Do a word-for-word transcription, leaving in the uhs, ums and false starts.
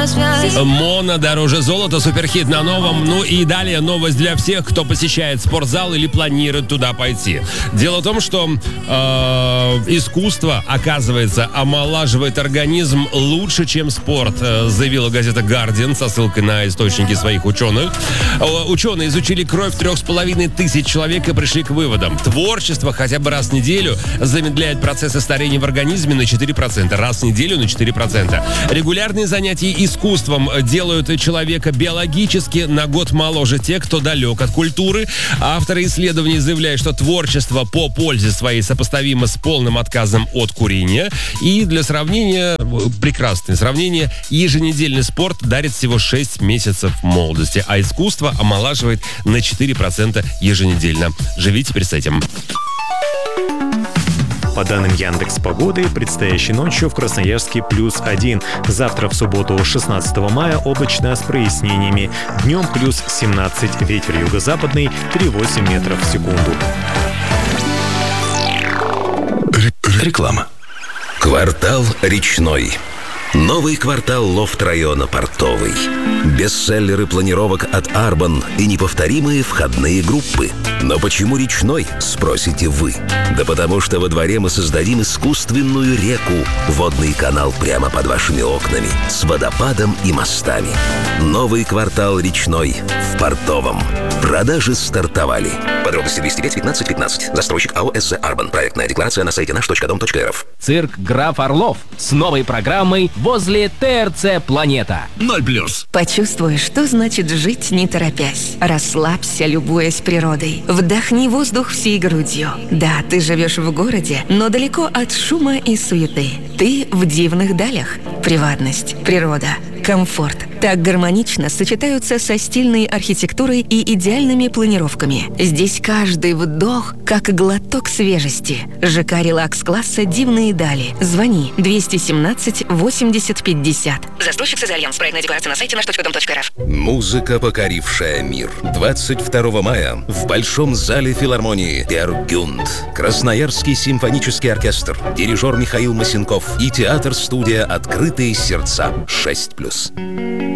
Моно дороже золота, суперхит на новом. Ну и далее новость для всех, кто посещает спортзал или планирует туда пойти. Дело в том, что э, искусство, оказывается, омолаживает организм лучше, чем спорт, э, заявила газета Guardian со ссылкой на источники своих ученых. Э, ученые изучили кровь трех с половиной тысяч человек и пришли к выводам. Творчество хотя бы раз в неделю замедляет процессы старения в организме на четыре процента. Раз в неделю на четыре процента. Регулярные занятия искусством делают человека биологически на год моложе тех, кто далек от культуры. Авторы исследований заявляют, что творчество по пользе своей сопоставимо с полным отказом от курения. И для сравнения, прекрасное сравнение, еженедельный спорт дарит всего шесть месяцев молодости, а искусство омолаживает на четыре процента еженедельно. Живи теперь с этим. По данным Яндекс.Погоды, предстоящей ночью в Красноярске плюс один. Завтра в субботу шестнадцатого мая облачно с прояснениями. Днем плюс семнадцать. Ветер юго-западный три целых восемь десятых метров в секунду. Реклама. Квартал Речной. Новый квартал лофт-района Портовый. Бестселлеры планировок от Арбан и неповторимые входные группы. Но почему Речной, спросите вы? Да потому что во дворе мы создадим искусственную реку, водный канал прямо под вашими окнами, с водопадом и мостами. Новый квартал Речной в Портовом. Продажи стартовали. Подробности двести пять пятнадцать пятнадцать. Застройщик АО СЗ Арбан. Проектная декларация на сайте наш точка дом точка эр эф. Цирк «Граф Орлов» с новой программой возле ТРЦ «Планета». Ноль плюс. Почувствуй, что значит жить не торопясь. Расслабься, любуясь природой. Вдохни воздух всей грудью. Да, ты живешь в городе, но далеко от шума и суеты. Ты в дивных далях. Приватность, природа, комфорт так гармонично сочетаются со стильной архитектурой и идеальными планировками. Здесь каждый вдох как глоток свежести. ЖК «Релакс-класса» «Дивные дали». Звони двести семнадцать восемьдесят пятьдесят. Застройщик «Созальянс». Проектная декларация на сайте наш точка дом точка эр эф. Музыка, покорившая мир. двадцать второго мая в Большом зале филармонии Пер Гюнд. Красноярский симфонический оркестр, дирижер Михаил Масенков и театр-студия «Открытые сердца» шесть плюс.